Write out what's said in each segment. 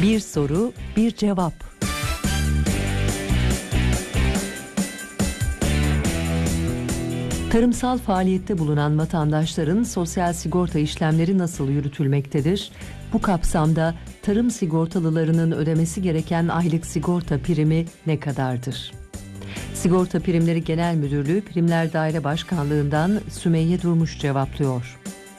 Bir soru, bir cevap. Tarımsal faaliyette bulunan vatandaşların sosyal sigorta işlemleri nasıl yürütülmektedir? Bu kapsamda tarım sigortalılarının ödemesi gereken aylık sigorta primi ne kadardır? Sigorta Primleri Genel Müdürlüğü Primler Daire Başkanlığı'ndan Sümeyye Durmuş cevaplıyor.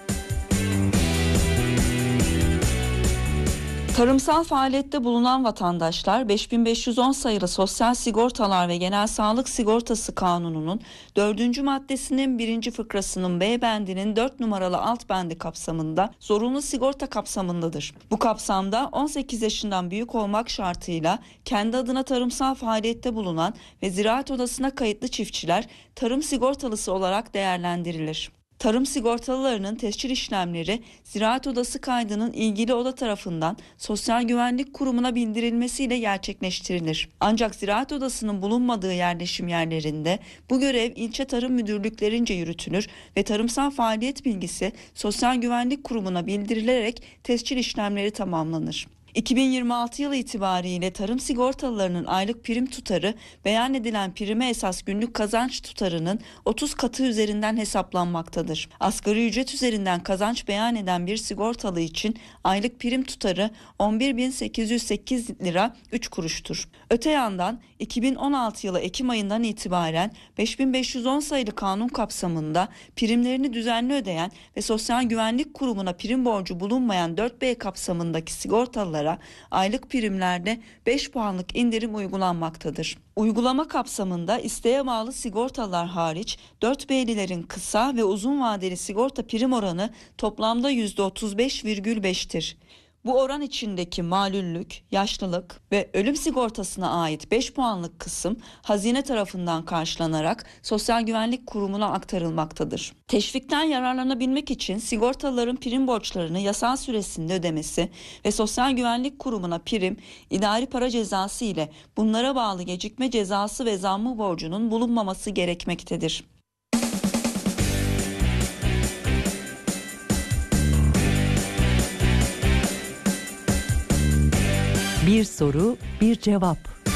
Tarımsal faaliyette bulunan vatandaşlar 5510 sayılı Sosyal Sigortalar ve Genel Sağlık Sigortası Kanunu'nun 4. maddesinin 1. fıkrasının B bendinin 4 numaralı alt bendi kapsamında zorunlu sigorta kapsamındadır. Bu kapsamda 18 yaşından büyük olmak şartıyla kendi adına tarımsal faaliyette bulunan ve ziraat odasına kayıtlı çiftçiler tarım sigortalısı olarak değerlendirilir. Tarım sigortalılarının tescil işlemleri Ziraat Odası kaydının ilgili oda tarafından Sosyal Güvenlik Kurumu'na bildirilmesiyle gerçekleştirilir. Ancak Ziraat Odası'nın bulunmadığı yerleşim yerlerinde bu görev ilçe tarım müdürlüklerince yürütülür ve tarımsal faaliyet bilgisi Sosyal Güvenlik Kurumu'na bildirilerek tescil işlemleri tamamlanır. 2026 yılı itibariyle tarım sigortalılarının aylık prim tutarı beyan edilen prime esas günlük kazanç tutarının 30 katı üzerinden hesaplanmaktadır. Asgari ücret üzerinden kazanç beyan eden bir sigortalı için aylık prim tutarı 11.808 lira 3 kuruştur. Öte yandan 2016 yılı Ekim ayından itibaren 5510 sayılı kanun kapsamında primlerini düzenli ödeyen ve Sosyal Güvenlik Kurumu'na prim borcu bulunmayan 4B kapsamındaki sigortalılara aylık primlerde 5 puanlık indirim uygulanmaktadır. Uygulama kapsamında isteğe bağlı sigortalar hariç 4B'lilerin kısa ve uzun vadeli sigorta prim oranı toplamda %35,5'tir. Bu oran içindeki malüllük, yaşlılık ve ölüm sigortasına ait 5 puanlık kısım hazine tarafından karşılanarak Sosyal Güvenlik Kurumu'na aktarılmaktadır. Teşvikten yararlanabilmek için sigortalıların prim borçlarını yasal süresinde ödemesi ve Sosyal Güvenlik Kurumu'na prim, idari para cezası ile bunlara bağlı gecikme cezası ve zammı borcunun bulunmaması gerekmektedir. Bir soru, bir cevap.